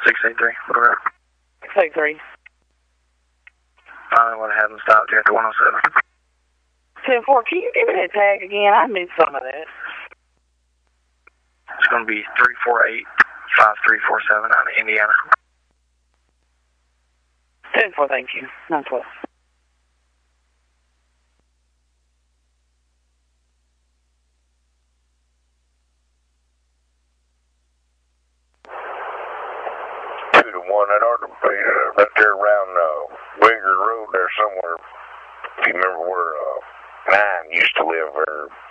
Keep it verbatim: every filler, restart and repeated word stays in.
six eight three, whatever. six eight three. Finally went ahead and stopped you at the one oh seven. ten four, can you give me that tag again? I missed some of that. It's going to be three four eight, five three four seven out of Indiana. ten four, thank you. nine twelve. Two to one, that ought to be uh, right there around uh, Winger Road there somewhere. If you remember where uh, Nine used to live there.